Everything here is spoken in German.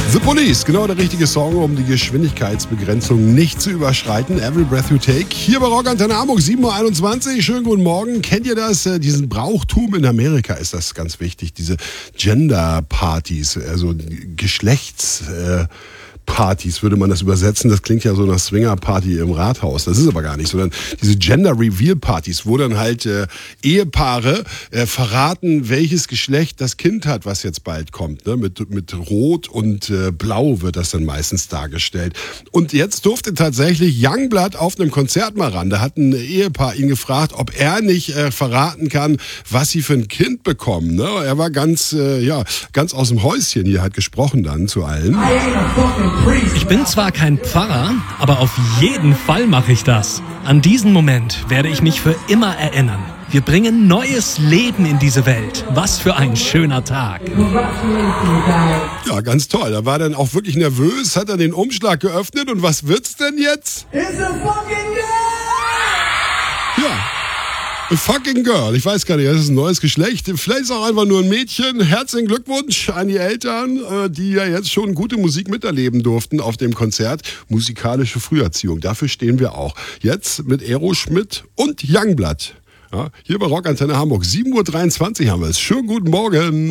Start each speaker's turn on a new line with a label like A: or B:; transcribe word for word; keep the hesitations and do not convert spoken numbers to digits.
A: The Police, genau der richtige Song, um die Geschwindigkeitsbegrenzung nicht zu überschreiten. Every Breath You Take. Hier bei Rock Antenne Hamburg, sieben Uhr einundzwanzig. Schönen guten Morgen. Kennt ihr das? Diesen Brauchtum in Amerika ist das ganz wichtig. Diese Gender-Partys, also Geschlechts... Äh, Partys würde man das übersetzen. Das klingt ja so nach Swinger-Party im Rathaus. Das ist aber gar nicht, sondern diese Gender-Reveal-Partys, wo dann halt äh, Ehepaare äh, verraten, welches Geschlecht das Kind hat, was jetzt bald kommt. Ne? Mit, mit Rot und äh, Blau wird das dann meistens dargestellt. Und jetzt durfte tatsächlich Youngblood auf einem Konzert mal ran. Da hat ein Ehepaar ihn gefragt, ob er nicht äh, verraten kann, was sie für ein Kind bekommen. Ne? Er war ganz, äh, ja, ganz aus dem Häuschen hier, hat gesprochen dann zu allen.
B: Ich bin zwar kein Pfarrer, aber auf jeden Fall mache ich das. An diesen Moment werde ich mich für immer erinnern. Wir bringen neues Leben in diese Welt. Was für ein schöner Tag.
A: Ja, ganz toll. Da war er dann auch wirklich nervös, hat er den Umschlag geöffnet und was wird's denn jetzt?
C: It's a fucking girl!
A: Ja. A fucking girl. Ich weiß gar nicht, das ist ein neues Geschlecht. Vielleicht ist auch einfach nur ein Mädchen. Herzlichen Glückwunsch an die Eltern, die ja jetzt schon gute Musik miterleben durften auf dem Konzert. Musikalische Früherziehung. Dafür stehen wir auch. Jetzt mit Aeroschmidt und Youngblood. Ja, hier bei Rock Antenne Hamburg. sieben Uhr dreiundzwanzig haben wir es. Schönen guten Morgen.